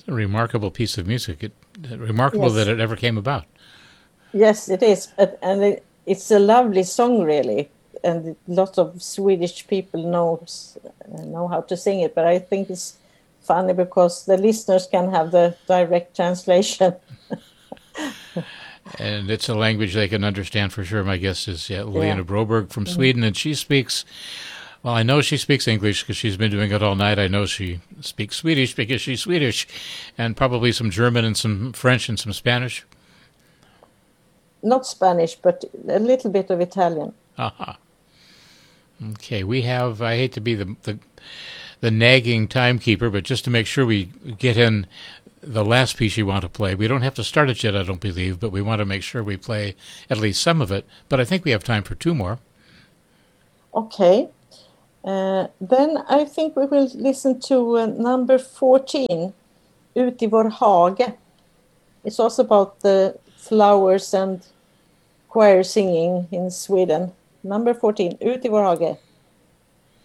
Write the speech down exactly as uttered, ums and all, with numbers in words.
a remarkable piece of music. It, remarkable Yes. that it ever came about. Yes, it is. But, and it, it's a lovely song, really. And lots of Swedish people knows, know how to sing it. But I think it's funny because the listeners can have the direct translation. And it's a language they can understand for sure. My guest is yeah, Lena Yeah. Broberg from Mm. Sweden, and she speaks, well, I know she speaks English because she's been doing it all night. I know she speaks Swedish because she's Swedish, and probably some German and some French and some Spanish. Not Spanish, but a little bit of Italian. Aha. Okay, we have, I hate to be the, the, the nagging timekeeper, but just to make sure we get in the last piece you want to play. We don't have to start it yet, I don't believe, but we want to make sure we play at least some of it. But I think we have time for two more. Okay. Uh, then I think we will listen to uh, number fourteen, Ut i vår hage. It's also about the flowers and choir singing in Sweden. Number fourteen, Ut i vår hage.